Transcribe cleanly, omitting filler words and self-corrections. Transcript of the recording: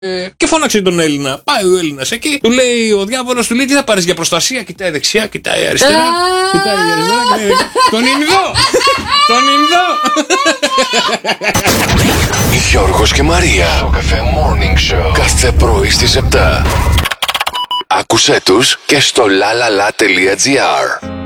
Και φώναξε τον Έλληνα. Πάει ο Έλληνας εκεί, του λέει ο διάβολος, του λέει τι θα πάρεις για προστασία. Κοιτάει δεξιά, κοιτάει αριστερά. Κοιτάει αριστερά. Τον Ινδό! Τον Ινδό! Γιώργος και Μαρία. Στο Cafe Morning Show. Κάθε πρωί στις 7. Άκουσέ τους και στο lalala.gr.